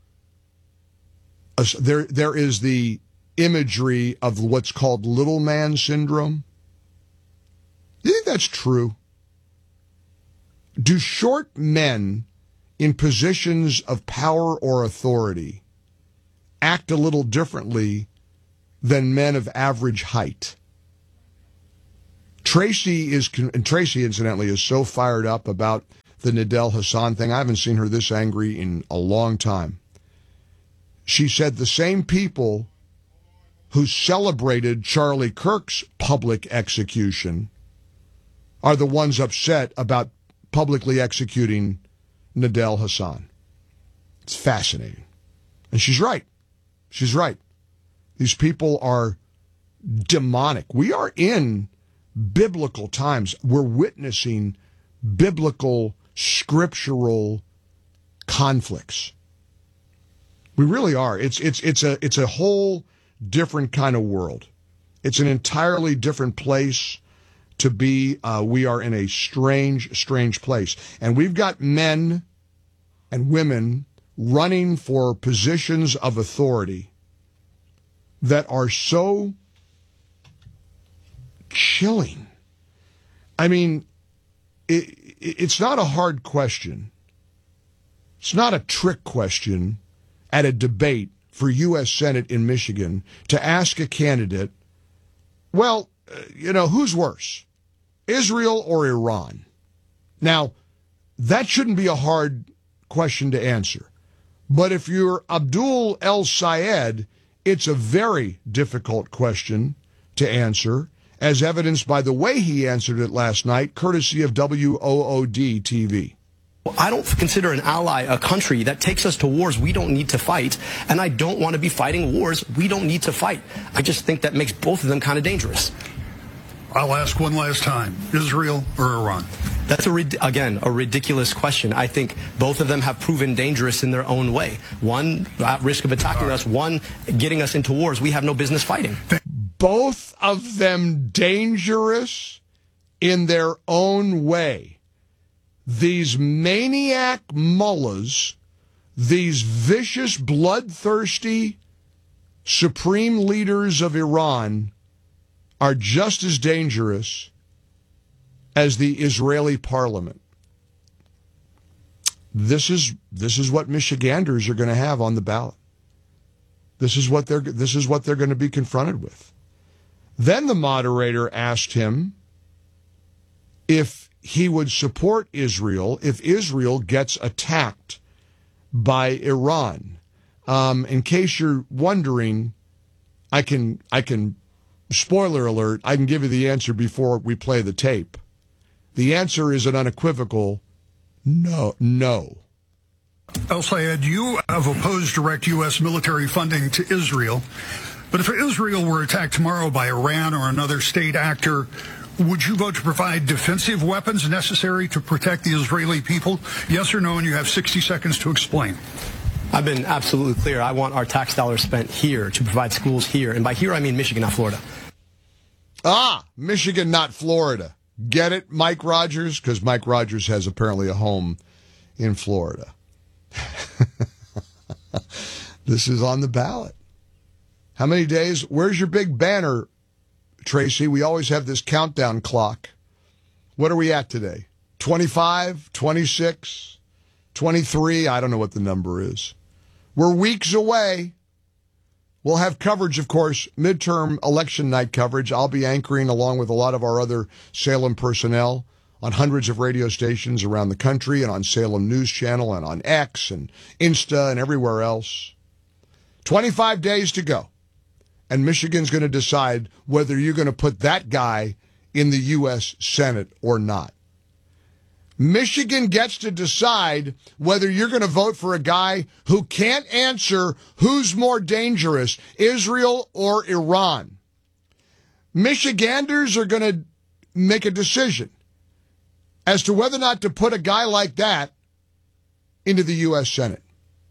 a there there is the imagery of what's called little man syndrome. Do you think that's true? Do short men in positions of power or authority act a little differently than men of average height? Tracy is, and Tracy incidentally is so fired up about the Nidal Hasan thing. I haven't seen her this angry in a long time. She said the same people who celebrated Charlie Kirk's public execution are the ones upset about publicly executing Nidal Hasan. It's fascinating. And she's right. She's right. These people are demonic. We are in biblical times. We're witnessing biblical, scriptural conflicts. We really are. It's it's it's a it's a whole different kind of world. It's an entirely different place to be. Uh, we are in a strange, strange place. And we've got men and women running for positions of authority that are so chilling. I mean, it, it, it's not a hard question. It's not a trick question at a debate for U S Senate in Michigan to ask a candidate, well, uh, you know, who's worse, Israel or Iran? Now, that shouldn't be a hard question to answer. But if you're Abdul El Sayed, it's a very difficult question to answer, as evidenced by the way he answered it last night, courtesy of W O O D T V. I don't consider an ally a country that takes us to wars we don't need to fight, and I don't want to be fighting wars we don't need to fight. I just think that makes both of them kind of dangerous. I'll ask one last time, Israel or Iran? That's, a again, a ridiculous question. I think both of them have proven dangerous in their own way. One at risk of attacking us, one getting us into wars we have no business fighting. Both of them dangerous in their own way. These maniac mullahs, these vicious, bloodthirsty supreme leaders of Iran are just as dangerous as the Israeli parliament. This is this is what Michiganders are going to have on the ballot. This is what they're this is what they're going to be confronted with. Then the moderator asked him if he would support Israel if Israel gets attacked by Iran. Um, in case you're wondering, I can I can spoiler alert, I can give you the answer before we play the tape. The answer is an unequivocal no, no. El Sayed, you have opposed direct U S military funding to Israel. But if Israel were attacked tomorrow by Iran or another state actor, would you vote to provide defensive weapons necessary to protect the Israeli people? Yes or no, and you have sixty seconds to explain. I've been absolutely clear. I want our tax dollars spent here to provide schools here. And by here, I mean Michigan, not Florida. Ah, Michigan, not Florida. Get it, Mike Rogers? Because Mike Rogers has apparently a home in Florida. This is on the ballot. How many days? Where's your big banner, Tracy? We always have this countdown clock. What are we at today? twenty-five, twenty-six, twenty-three? I don't know what the number is. We're weeks away. We'll have coverage, of course, midterm election night coverage. I'll be anchoring along with a lot of our other Salem personnel on hundreds of radio stations around the country and on Salem News Channel and on X and Insta and everywhere else. twenty-five days to go. And Michigan's going to decide whether you're going to put that guy in the U S Senate or not. Michigan gets to decide whether you're going to vote for a guy who can't answer who's more dangerous, Israel or Iran. Michiganders are going to make a decision as to whether or not to put a guy like that into the U S Senate.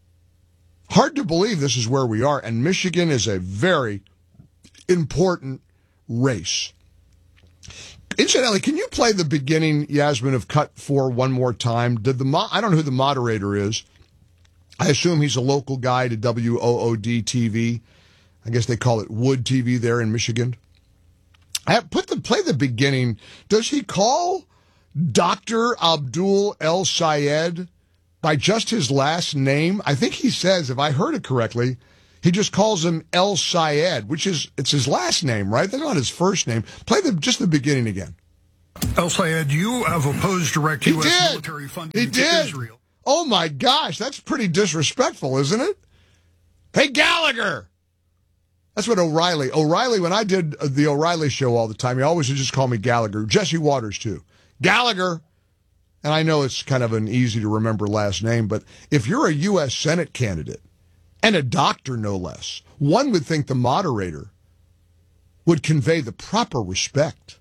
Hard to believe this is where we are, and Michigan is a very important race. Incidentally, can you play the beginning, Yasmin, of Cut four one more time? Did the mo- I don't know who the moderator is. I assume he's a local guy to W O O D T V. I guess they call it Wood T V there in Michigan. I have put the play the beginning. Does he call Doctor Abdul El Sayed by just his last name? I think he says, if I heard it correctly, he just calls him El Sayed, which is, it's his last name, right? That's not his first name. Play the just the beginning again. El Sayed, you have opposed direct He U S did. military funding He to did. Israel. Oh, my gosh. That's pretty disrespectful, isn't it? Hey, Gallagher. That's what O'Reilly. O'Reilly, when I did the O'Reilly show all the time, he always would just call me Gallagher. Jesse Waters, too. Gallagher. And I know it's kind of an easy to remember last name, but if you're a U S Senate candidate, and a doctor no less, one would think the moderator would convey the proper respect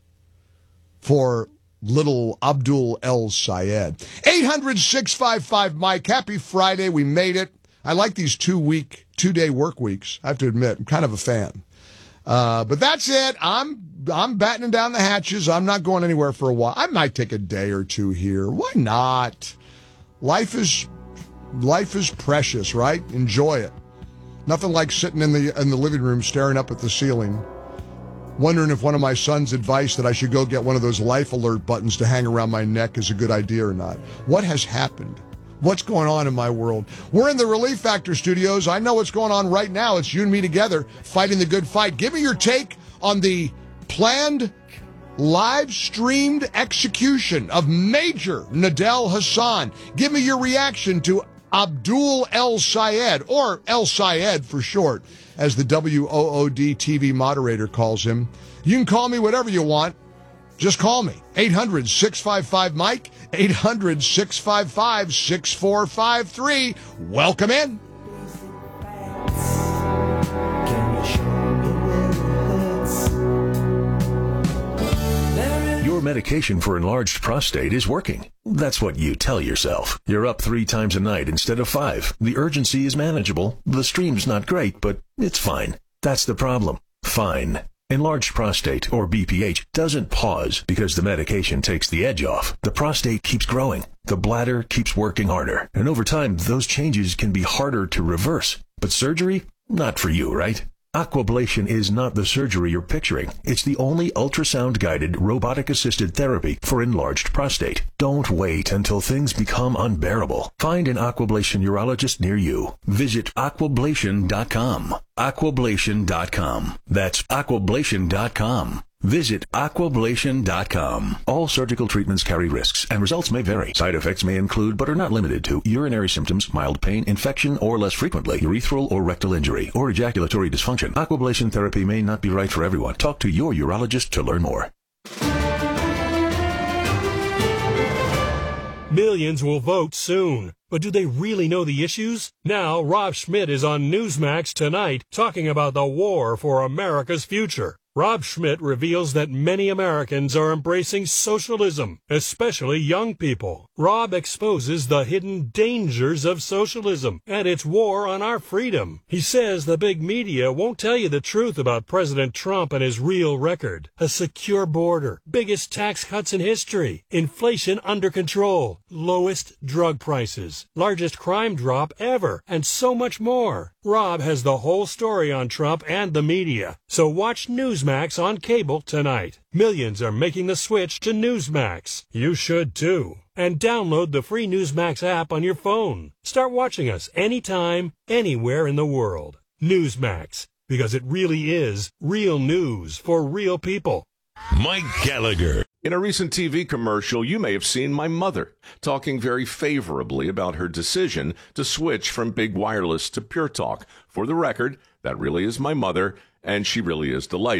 for little Abdul El Sayed. eight hundred, six five five, Mike. Happy Friday. We made it. I like these two-week, two-day work weeks. I have to admit, I'm kind of a fan. Uh, but that's it. I'm I'm battening down the hatches. I'm not going anywhere for a while. I might take a day or two here. Why not? Life is life is precious, right? Enjoy it. Nothing like sitting in the in the living room staring up at the ceiling, wondering if one of my son's advice that I should go get one of those life alert buttons to hang around my neck is a good idea or not. What has happened? What's going on in my world? We're in the Relief Factor studios. I know what's going on right now. It's you and me together fighting the good fight. Give me your take on the planned live-streamed execution of Major Nadel Hassan. Give me your reaction to Abdul El Sayed, or El Sayed for short, as the W O O D T V moderator calls him. You can call me whatever you want. Just call me. eight hundred, six five five, Mike. eight hundred, six five five, six four five three. Welcome in. Your medication for enlarged prostate is working. That's what you tell yourself. You're up three times a night instead of five. The urgency is manageable. The stream's not great, but it's fine. That's the problem. Fine. Enlarged prostate, or B P H, doesn't pause because the medication takes the edge off. The prostate keeps growing. The bladder keeps working harder. And over time, those changes can be harder to reverse. But surgery? Not for you, right? Aquablation is not the surgery you're picturing. It's the only ultrasound-guided, robotic-assisted therapy for enlarged prostate. Don't wait until things become unbearable. Find an Aquablation urologist near you. Visit aquablation dot com. aquablation dot com. That's aquablation dot com. Visit aquablation dot com. All surgical treatments carry risks, and results may vary. Side effects may include, but are not limited to, urinary symptoms, mild pain, infection, or less frequently, urethral or rectal injury, or ejaculatory dysfunction. Aquablation therapy may not be right for everyone. Talk to your urologist to learn more. Millions will vote soon. But do they really know the issues? Now, Rob Schmidt is on Newsmax tonight talking about the war for America's future. Rob Schmidt reveals that many Americans are embracing socialism, especially young people. Rob exposes the hidden dangers of socialism and its war on our freedom. He says the big media won't tell you the truth about President Trump and his real record. A secure border, biggest tax cuts in history, inflation under control, lowest drug prices, largest crime drop ever, and so much more. Rob has the whole story on Trump and the media. So watch Newsmax on cable tonight. Millions are making the switch to Newsmax. You should too. And download the free Newsmax app on your phone. Start watching us anytime, anywhere in the world. Newsmax, because it really is real news for real people. Mike Gallagher. In a recent T V commercial, you may have seen my mother talking very favorably about her decision to switch from big wireless to Pure Talk. For the record, that really is my mother, and she really is delighted.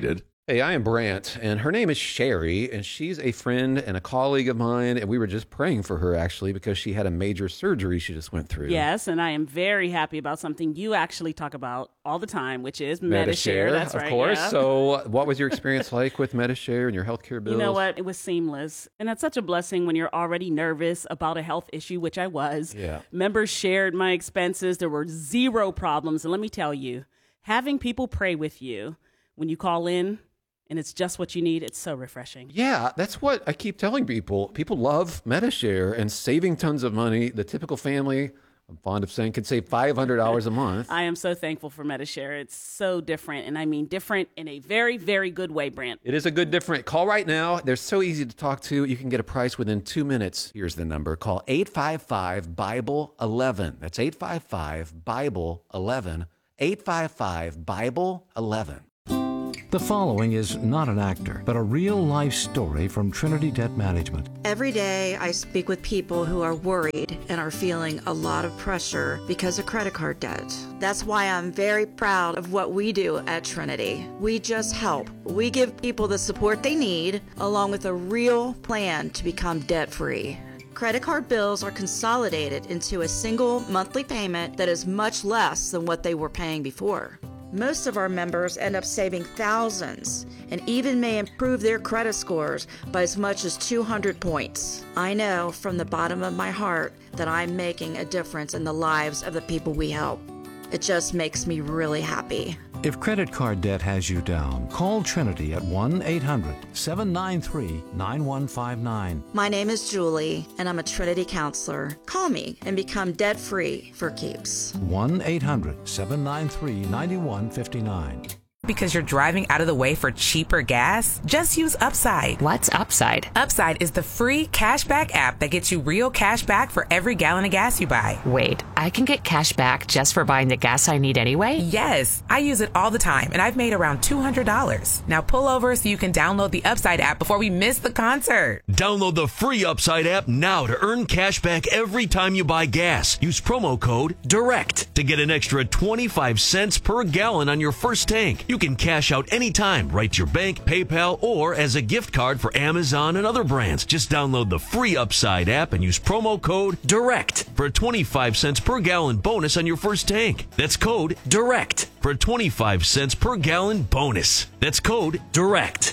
Hey, I am Brant, and her name is Sherry, and she's a friend and a colleague of mine, and we were just praying for her, actually, because she had a major surgery she just went through. Yes, and I am very happy about something you actually talk about all the time, which is Medi-Share. That's of right, course. yeah. So what was your experience like with Medi-Share and your healthcare bills? You know what? It was seamless. And that's such a blessing when you're already nervous about a health issue, which I was. Yeah. Members shared my expenses. There were zero problems. And let me tell you, having people pray with you when you call in, and it's just what you need, it's so refreshing. Yeah, that's what I keep telling people. People love Medi-Share and saving tons of money. The typical family, I'm fond of saying, can save five hundred dollars a month. I am so thankful for Medi-Share. It's so different, and I mean different in a very, very good way, Brant. It is a good different. Call right now. They're so easy to talk to. You can get a price within two minutes. Here's the number. Call eight five five, Bible eleven. That's eight five five, Bible eleven. eight five five, Bible eleven. The following is not an actor, but a real-life story from Trinity Debt Management. Every day I speak with people who are worried and are feeling a lot of pressure because of credit card debt. That's why I'm very proud of what we do at Trinity. We just help. We give people the support they need, along with a real plan to become debt-free. Credit card bills are consolidated into a single monthly payment that is much less than what they were paying before. Most of our members end up saving thousands and even may improve their credit scores by as much as two hundred points. I know from the bottom of my heart that I'm making a difference in the lives of the people we help. It just makes me really happy. If credit card debt has you down, call Trinity at one eight hundred, seven nine three, nine one five nine. My name is Julie, and I'm a Trinity counselor. Call me and become debt-free for keeps. one eight hundred, seven nine three, nine one five nine. Because you're driving out of the way for cheaper gas? Just use Upside. What's Upside? Upside is the free cashback app that gets you real cash back for every gallon of gas you buy. Wait, I can get cash back just for buying the gas I need anyway? Yes, I use it all the time, and I've made around two hundred dollars. Now pull over so you can download the Upside app before we miss the concert. Download the free Upside app now to earn cash back every time you buy gas. Use promo code DIRECT to get an extra twenty-five cents per gallon on your first tank. You can cash out anytime, right to your bank, PayPal, or as a gift card for Amazon and other brands. Just download the free Upside app and use promo code DIRECT for a twenty-five cents per gallon bonus on your first tank. That's code DIRECT for a twenty-five cents per gallon bonus. That's code DIRECT.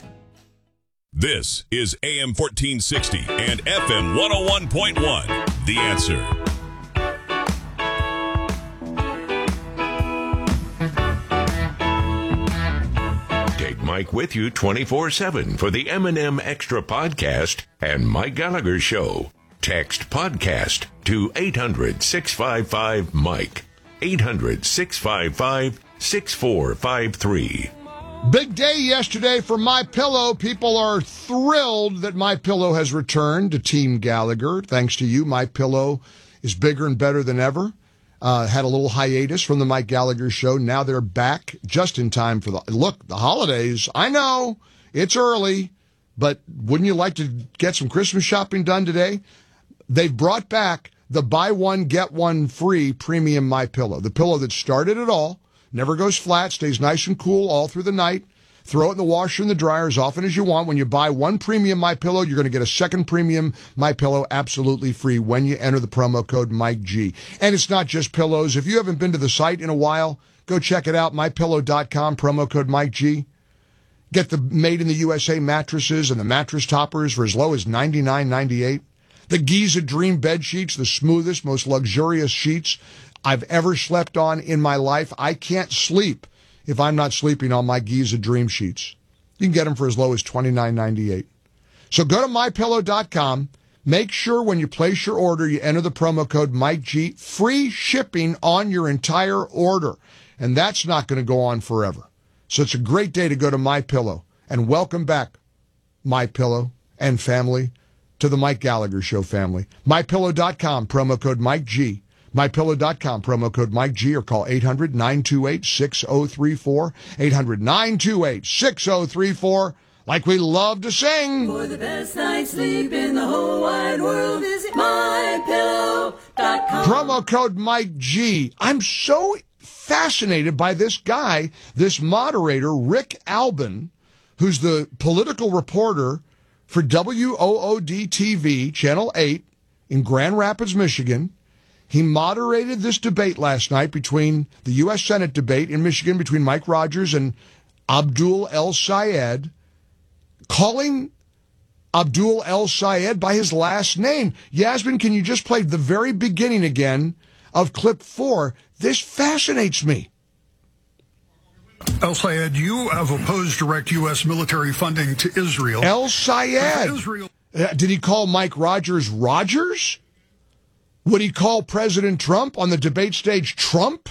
This is A M fourteen sixty and F M one oh one point one. The Answer. Mike with you twenty-four seven for the M and M Extra Podcast and Mike Gallagher Show. Text podcast to eight hundred, six five five, Mike. eight hundred, six five five, six four five three. Big day yesterday for MyPillow. People are thrilled that MyPillow has returned to Team Gallagher. Thanks to you, MyPillow is bigger and better than ever. Uh, had a little hiatus from the Mike Gallagher Show. Now they're back just in time for the, look, the holidays. I know it's early, but wouldn't you like to get some Christmas shopping done today? They've brought back the buy one, get one free premium MyPillow. The pillow that started it all, never goes flat, stays nice and cool all through the night. Throw it in the washer and the dryer as often as you want. When you buy one premium MyPillow, you're going to get a second premium MyPillow absolutely free when you enter the promo code Mike G. And it's not just pillows. If you haven't been to the site in a while, go check it out, my pillow dot com, promo code Mike G. Get the made in the U S A mattresses and the mattress toppers for as low as ninety-nine ninety-eight. The Giza Dream bed sheets, the smoothest, most luxurious sheets I've ever slept on in my life. I can't sleep if I'm not sleeping on my Giza Dream sheets. You can get them for as low as twenty-nine ninety-eight. So go to my pillow dot com. Make sure when you place your order, you enter the promo code Mike G. Free shipping on your entire order. And that's not going to go on forever. So it's a great day to go to MyPillow. And welcome back, MyPillow and family, to the Mike Gallagher Show family. my pillow dot com, promo code Mike G. my pillow dot com, promo code Mike G, or call eight hundred, nine two eight, six oh three four, eight hundred, nine two eight, six oh three four, like we love to sing. For the best night's sleep in the whole wide world, visit my pillow dot com. Promo code Mike G. I'm so fascinated by this guy, this moderator, Rick Albin, who's the political reporter for W O O D T V, Channel eight, in Grand Rapids, Michigan. He moderated this debate last night between the U S Senate debate in Michigan between Mike Rogers and Abdul El-Sayed, calling Abdul El-Sayed by his last name. Yasmin, can you just play the very beginning again of clip four? This fascinates me. El-Sayed, you have opposed direct U S military funding to Israel. El-Sayed. Israel. Uh, did he call Mike Rogers Rogers? Would he call President Trump on the debate stage Trump?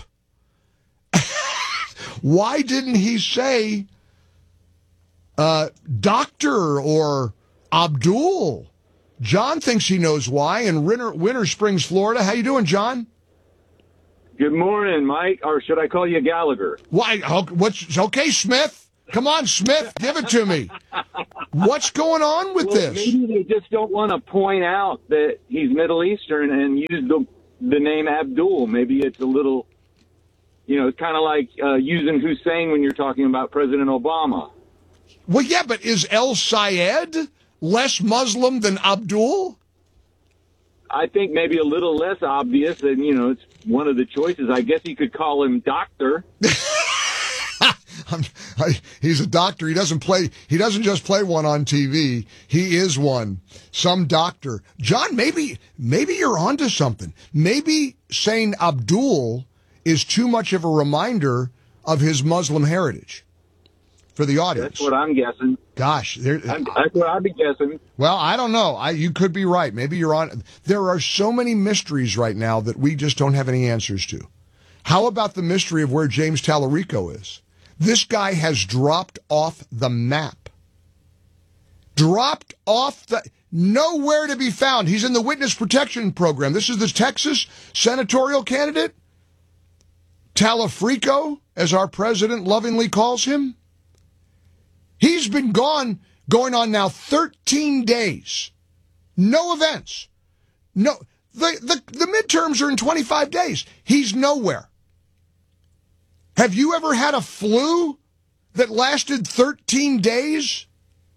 Why didn't he say uh, Doctor or Abdul? John thinks he knows why in Winter, Winter Springs, Florida. How you doing, John? Good morning, Mike. Or should I call you Gallagher? Why? What's okay, Smith? Come on, Smith, give it to me. What's going on with well, this? Maybe they just don't want to point out that he's Middle Eastern and use the the name Abdul. Maybe it's a little, you know, it's kind of like uh, using Hussein when you're talking about President Obama. Well, yeah, but is El-Sayed less Muslim than Abdul? I think maybe a little less obvious, and, you know, it's one of the choices. I guess you could call him Doctor. I'm, I, he's a doctor. He doesn't play. He doesn't just play one on T V. He is one. Some doctor. John, maybe maybe you're onto something. Maybe saying Abdul is too much of a reminder of his Muslim heritage for the audience. That's what I'm guessing. Gosh, there, I'm, that's what I'd be guessing. Well, I don't know. I, you could be right. Maybe you're on. There are so many mysteries right now that we just don't have any answers to. How about the mystery of where James Tallarico is? This guy has dropped off the map. Dropped off the... Nowhere to be found. He's in the witness protection program. This is the Texas senatorial candidate. Tallarico, as our president lovingly calls him. He's been gone, going on now thirteen days. No events. No, the, the, the midterms are in twenty-five days. He's nowhere. Have you ever had a flu that lasted thirteen days?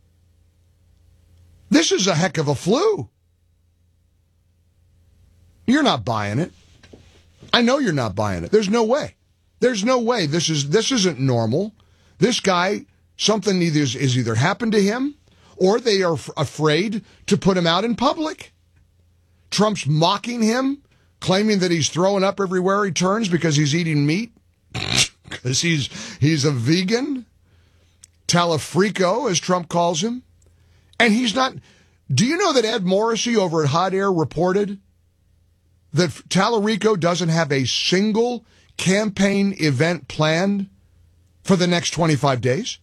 This is a heck of a flu. You're not buying it. I know you're not buying it. There's no way. There's no way. This is this isn't normal. This guy, something either is, is either happened to him or they are f- afraid to put him out in public. Trump's mocking him, claiming that he's throwing up everywhere he turns because he's eating meat. Because he's he's a vegan, Tallarico, as Trump calls him. And he's not... Do you know that Ed Morrissey over at Hot Air reported that Tallarico doesn't have a single campaign event planned for the next twenty-five days?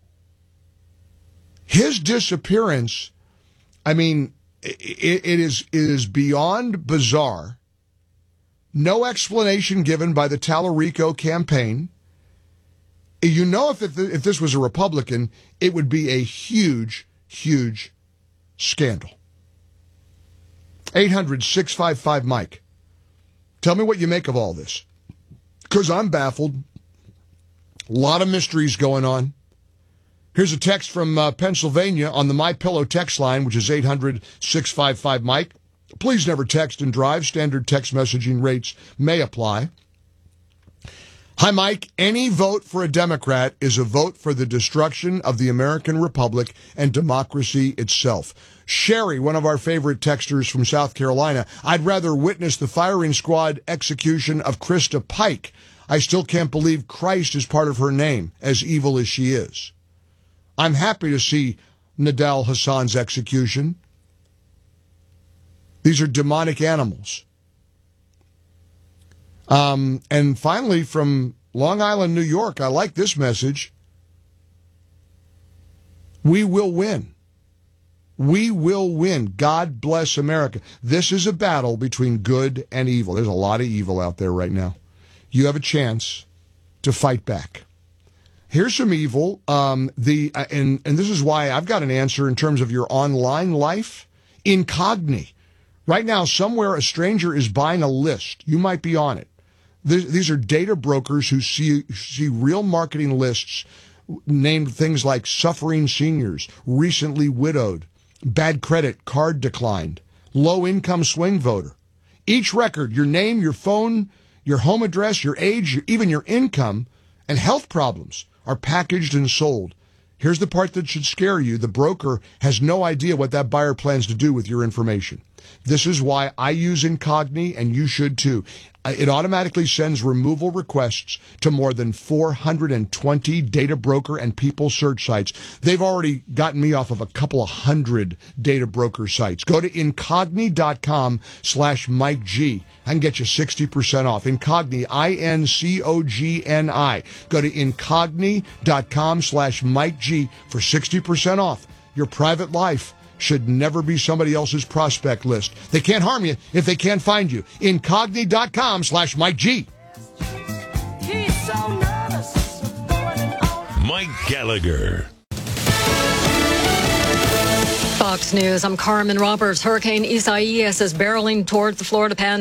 His disappearance, I mean, it, it is it is beyond bizarre. No explanation given by the Tallarico campaign. You know, if it, if this was a Republican, it would be a huge, huge scandal. eight hundred, six five five, Mike. Tell me what you make of all this. Because I'm baffled. A lot of mysteries going on. Here's a text from uh, Pennsylvania on the MyPillow text line, which is eight hundred, six five five, Mike. Please never text and drive. Standard text messaging rates may apply. Hi, Mike. Any vote for a Democrat is a vote for the destruction of the American Republic and democracy itself. Sherry, one of our favorite texters from South Carolina, I'd rather witness the firing squad execution of Krista Pike. I still can't believe Christ is part of her name, as evil as she is. I'm happy to see Nidal Hassan's execution. These are demonic animals. Um, and finally, from Long Island, New York, I like this message. We will win. We will win. God bless America. This is a battle between good and evil. There's a lot of evil out there right now. You have a chance to fight back. Here's some evil. Um, the uh, and, and this is why I've got an answer in terms of your online life. Incogni. Right now, somewhere a stranger is buying a list. You might be on it. These are data brokers who see see real marketing lists named things like suffering seniors, recently widowed, bad credit, card declined, low-income swing voter. Each record, your name, your phone, your home address, your age, your, even your income, and health problems are packaged and sold. Here's the part that should scare you. The broker has no idea what that buyer plans to do with your information. This is why I use Incogni, and you should too. It automatically sends removal requests to more than four hundred twenty data broker and people search sites. They've already gotten me off of a couple of hundred data broker sites. Go to Incogni.com slash Mike G. I can get you sixty percent off. Incogni, I N C O G N I. Go to Incogni.com slash Mike G for sixty percent off. Your private life should never be somebody else's prospect list. They can't harm you if they can't find you. Incogni.com slash Mike G. Mike Gallagher. Fox News, I'm Carmen Roberts. Hurricane Isaias is barreling towards the Florida Panhandle.